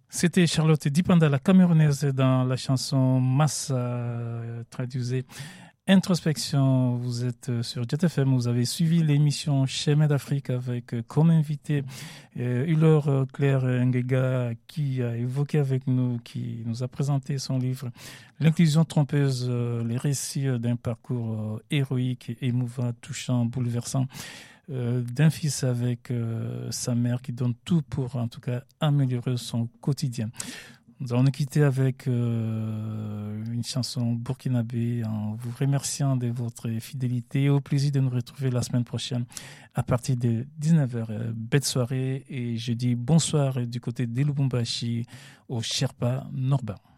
C'était Charlotte Dipanda, la camerounaise, dans la chanson Massa, traduisée Introspection. Vous êtes sur Jet FM, vous avez suivi l'émission Chemin d'Afrique avec comme invité Hulor Claire Ngega qui a évoqué avec nous, qui nous a présenté son livre L'inclusion trompeuse, les récits d'un parcours héroïque, émouvant, touchant, bouleversant. D'un fils avec sa mère qui donne tout pour en tout cas améliorer son quotidien. Nous allons nous quitter avec une chanson burkinabé en vous remerciant de votre fidélité et au plaisir de nous retrouver la semaine prochaine à partir de 19h. Belle soirée et je dis bonsoir du côté de Lubumbashi au Sherpa Norba.